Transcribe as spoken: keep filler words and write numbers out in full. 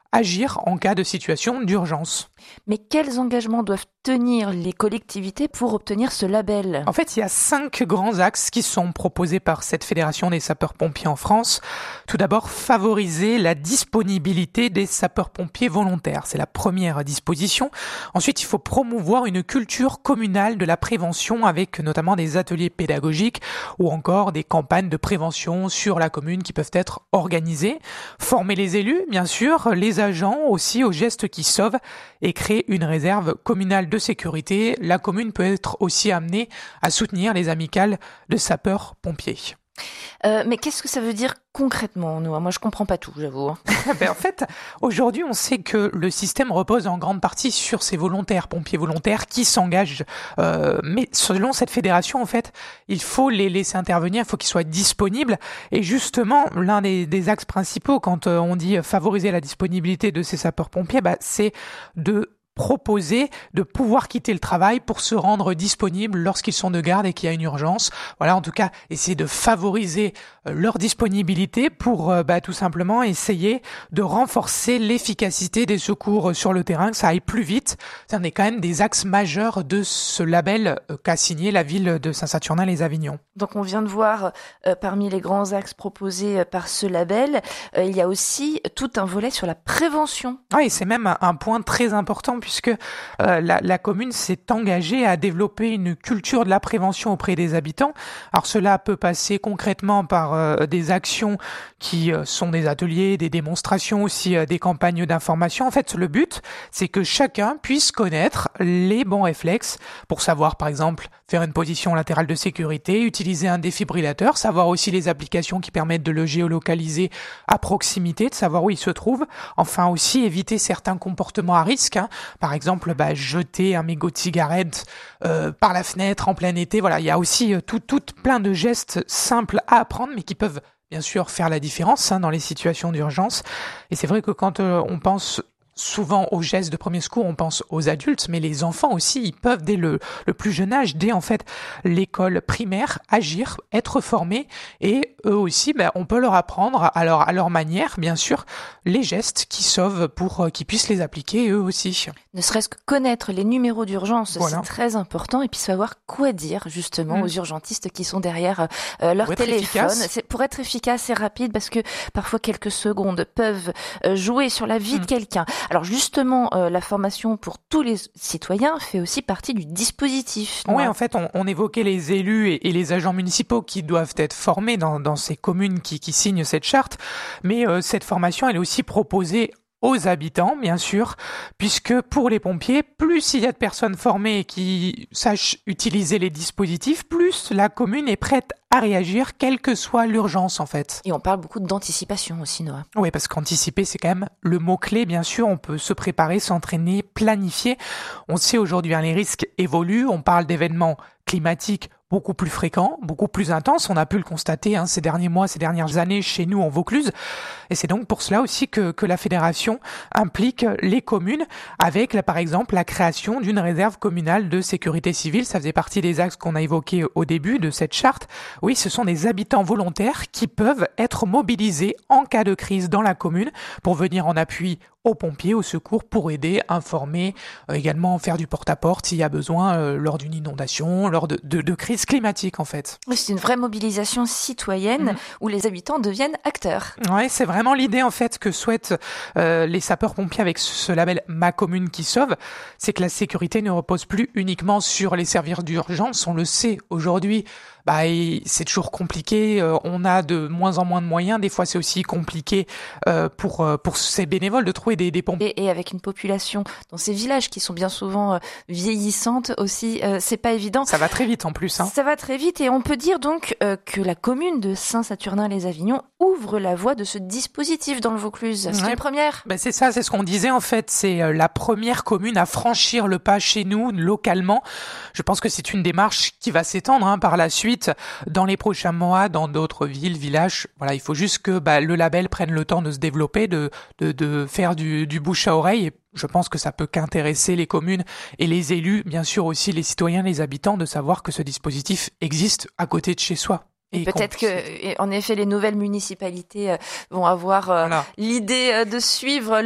agir en cas de situation d'urgence. Mais quels engagements doivent tenir les collectivités pour obtenir ce label ? En fait, il y a cinq grands axes qui sont proposés par cette Fédération des sapeurs-pompiers en France. Tout d'abord, favoriser la disponibilité des sapeurs-pompiers volontaires. C'est la première disposition. Ensuite, il faut promouvoir une culture communale de la prévention avec notamment des ateliers pédagogiques ou encore des campagnes de prévention sur la commune qui peuvent être organisées. Former les élus, bien sûr, les agents aussi aux gestes qui sauvent et créer une réserve communale de sécurité. La commune peut être aussi amenée à soutenir les amicales de sapeurs-pompiers. Euh, mais qu'est-ce que ça veut dire concrètement, Noah ? Moi, je comprends pas tout, j'avoue. ben, en fait, aujourd'hui, on sait que le système repose en grande partie sur ces volontaires, pompiers volontaires, qui s'engagent. Euh, mais selon cette fédération, en fait, il faut les laisser intervenir, il faut qu'ils soient disponibles. Et justement, l'un des, des axes principaux, quand on dit favoriser la disponibilité de ces sapeurs-pompiers, ben, c'est de proposer de pouvoir quitter le travail pour se rendre disponible lorsqu'ils sont de garde et qu'il y a une urgence. Voilà, en tout cas, essayer de favoriser leur disponibilité pour euh, bah, tout simplement essayer de renforcer l'efficacité des secours sur le terrain, que ça aille plus vite. Ça en est quand même des axes majeurs de ce label euh, qu'a signé la ville de Saint-Saturnin-les-Avignon. Donc on vient de voir euh, parmi les grands axes proposés euh, par ce label, euh, il y a aussi tout un volet sur la prévention. Oui, et c'est même un, un point très important puisque euh, la, la commune s'est engagée à développer une culture de la prévention auprès des habitants. Alors cela peut passer concrètement par euh, des actions qui euh, sont des ateliers, des démonstrations, aussi euh, des campagnes d'information. En fait, le but, c'est que chacun puisse connaître les bons réflexes pour savoir, par exemple, faire une position latérale de sécurité, utiliser un défibrillateur, savoir aussi les applications qui permettent de le géolocaliser à proximité, de savoir où il se trouve. Enfin aussi éviter certains comportements à risque, hein. Par exemple, bah, jeter un mégot de cigarette euh, par la fenêtre en plein été. Voilà, il y a aussi euh, tout, tout plein de gestes simples à apprendre, mais qui peuvent bien sûr faire la différence hein, dans les situations d'urgence. Et c'est vrai que quand euh, on pense souvent aux gestes de premier secours, on pense aux adultes, mais les enfants aussi, ils peuvent dès le, le plus jeune âge, dès en fait l'école primaire, agir, être formés, et eux aussi, ben, on peut leur apprendre à leur, à leur manière, bien sûr, les gestes qui sauvent pour euh, qu'ils puissent les appliquer eux aussi. Ne serait-ce que connaître les numéros d'urgence, voilà. C'est très important, et puis savoir quoi dire justement mmh. aux urgentistes qui sont derrière euh, leur téléphone. C'est pour être efficace et rapide, parce que parfois quelques secondes peuvent euh, jouer sur la vie mmh. de quelqu'un. Alors justement, euh, la formation pour tous les citoyens fait aussi partie du dispositif. Oui, en fait, on, on évoquait les élus et, et les agents municipaux qui doivent être formés dans, dans ces communes qui, qui signent cette charte, mais euh, cette formation, elle est aussi proposée aux habitants, bien sûr, puisque pour les pompiers, plus il y a de personnes formées qui sachent utiliser les dispositifs, plus la commune est prête à réagir, quelle que soit l'urgence, en fait. Et on parle beaucoup d'anticipation aussi, Noah. Oui, parce qu'anticiper, c'est quand même le mot-clé, bien sûr. On peut se préparer, s'entraîner, planifier. On sait aujourd'hui, hein, les risques évoluent. On parle d'événements climatiques beaucoup plus fréquents, beaucoup plus intenses. On a pu le constater hein, ces derniers mois, ces dernières années chez nous en Vaucluse. Et c'est donc pour cela aussi que, que la fédération implique les communes avec, là, par exemple, la création d'une réserve communale de sécurité civile. Ça faisait partie des axes qu'on a évoqués au début de cette charte. Oui, ce sont des habitants volontaires qui peuvent être mobilisés en cas de crise dans la commune pour venir en appui aux pompiers, aux secours, pour aider, informer, euh, également faire du porte-à-porte s'il y a besoin euh, lors d'une inondation, lors de, de, de crise climatique en fait. Oui, c'est une vraie mobilisation citoyenne mmh. où les habitants deviennent acteurs. Oui, c'est vraiment l'idée en fait que souhaitent euh, les sapeurs-pompiers avec ce label Ma Commune qui sauve, c'est que la sécurité ne repose plus uniquement sur les services d'urgence, on le sait aujourd'hui. Bah, c'est toujours compliqué, euh, on a de moins en moins de moyens, des fois c'est aussi compliqué euh, pour, euh, pour ces bénévoles de trouver des, des pompiers. Et, et avec une population dans ces villages qui sont bien souvent euh, vieillissantes aussi, euh, c'est pas évident. Ça va très vite en plus. Hein. Ça va très vite et on peut dire donc euh, que la commune de Saint-Saturnin-les-Avignon ouvre la voie de ce dispositif dans le Vaucluse. C'est ouais. une première. Ben c'est ça, c'est ce qu'on disait en fait, c'est euh, la première commune à franchir le pas chez nous, localement. Je pense que c'est une démarche qui va s'étendre hein, par la suite. Dans les prochains mois, dans d'autres villes, villages, voilà, il faut juste que bah, le label prenne le temps de se développer, de, de, de faire du, du bouche à oreille. Et je pense que ça peut qu'intéresser les communes et les élus, bien sûr aussi les citoyens, les habitants, de savoir que ce dispositif existe à côté de chez soi. Et peut-être que, en effet, les nouvelles municipalités vont avoir voilà. l'idée de suivre